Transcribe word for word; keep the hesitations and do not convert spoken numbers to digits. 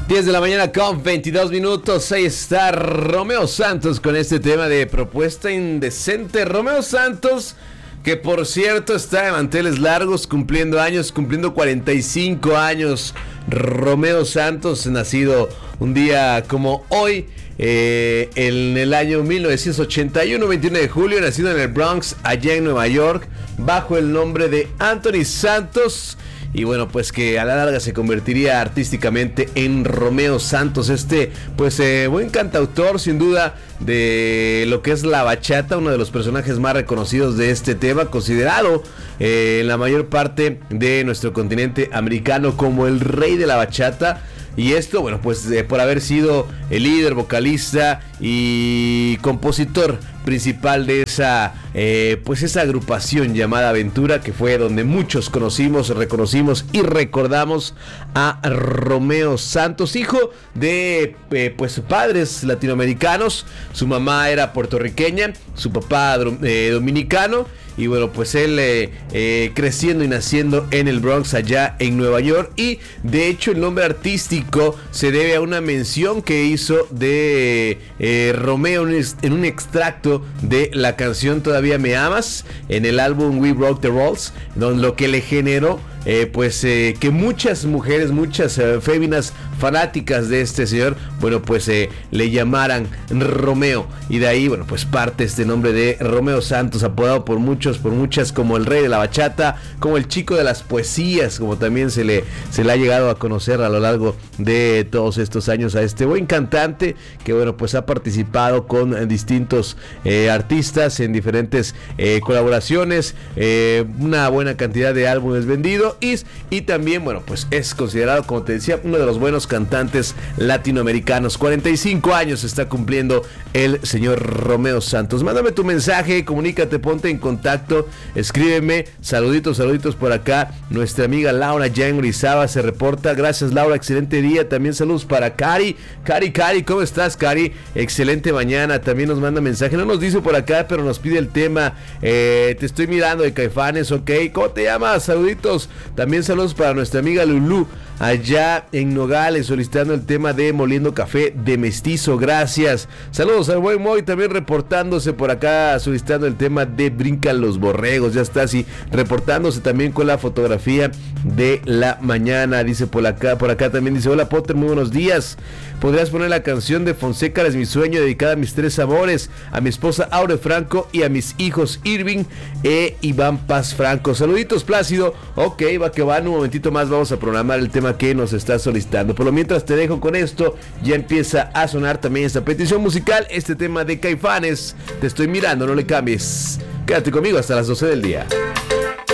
diez de la mañana con veintidós minutos. Ahí está Romeo Santos con este tema de propuesta indecente. Romeo Santos, que por cierto está de manteles largos, cumpliendo años, cumpliendo cuarenta y cinco años. Romeo Santos, nacido un día como hoy, eh, en el año mil novecientos ochenta y uno, veintiuno de julio, nacido en el Bronx, allá en Nueva York, bajo el nombre de Anthony Santos. Y bueno, pues que a la larga se convertiría artísticamente en Romeo Santos, este pues eh, buen cantautor sin duda de lo que es la bachata, uno de los personajes más reconocidos de este tema, considerado eh, en la mayor parte de nuestro continente americano como el rey de la bachata. Y esto, bueno, pues eh, por haber sido el líder, vocalista y compositor principal de esa, eh, pues esa agrupación llamada Aventura, que fue donde muchos conocimos, reconocimos y recordamos a Romeo Santos, hijo de eh, pues padres latinoamericanos. Su mamá era puertorriqueña, su papá eh, dominicano. Y bueno, pues él eh, eh, creciendo y naciendo en el Bronx, allá en Nueva York. Y de hecho el nombre artístico se debe a una mención que hizo de eh, Romeo en un extracto de la canción Todavía Me Amas, en el álbum We Broke the Rules, donde lo que le generó Eh, pues eh, que muchas mujeres, muchas eh, féminas fanáticas de este señor, bueno, pues eh, le llamaran Romeo, y de ahí, bueno, pues parte este nombre de Romeo Santos, apodado por muchos, por muchas, como el rey de la bachata, como el chico de las poesías, como también se le, se le ha llegado a conocer a lo largo de todos estos años a este buen cantante, que bueno, pues ha participado con distintos eh, artistas en diferentes eh, colaboraciones, eh, una buena cantidad de álbumes vendidos. Y, y también, bueno, pues es considerado, como te decía, uno de los buenos cantantes latinoamericanos. cuarenta y cinco años está cumpliendo el señor Romeo Santos. Mándame tu mensaje, comunícate, ponte en contacto, escríbeme. Saluditos, saluditos por acá. Nuestra amiga Laura ya en Orizaba se reporta. Gracias, Laura, excelente día. También saludos para Cari. Cari, Cari, ¿cómo estás, Cari? Excelente mañana. También nos manda mensaje. No nos dice por acá, pero nos pide el tema. Eh, te estoy mirando de Caifanes, ok. ¿Cómo te llamas? Saluditos. También saludos para nuestra amiga Lulú, allá en Nogales, solicitando el tema de Moliendo Café de Mestizo. Gracias. Saludos al buen Moy, también reportándose por acá, solicitando el tema de Brincan los Borregos. Ya está así, reportándose también con la fotografía de la mañana. Dice por acá, por acá también dice: hola Potter, muy buenos días. ¿Podrías poner la canción de Fonseca, Es mi sueño, dedicada a mis tres amores, a mi esposa Aure Franco y a mis hijos Irving e Iván Paz Franco? Saluditos, Plácido. Ok, va que va, en un momentito más vamos a programar el tema que nos está solicitando. Por lo mientras te dejo con esto. Ya empieza a sonar también esta petición musical, este tema de Caifanes, Te estoy mirando, no le cambies. Quédate conmigo hasta las doce del día.